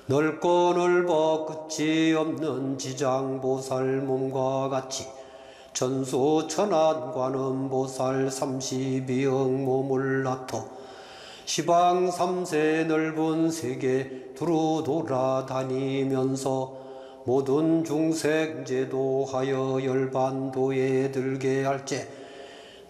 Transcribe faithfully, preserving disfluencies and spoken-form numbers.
넓고 넓어 끝이 없는 지장보살 몸과 같이 천수천안관음보살 삼십이억 몸을 나토 시방 삼세 넓은 세계 두루 돌아다니면서 모든 중생 제도하여 열반도에 들게 할제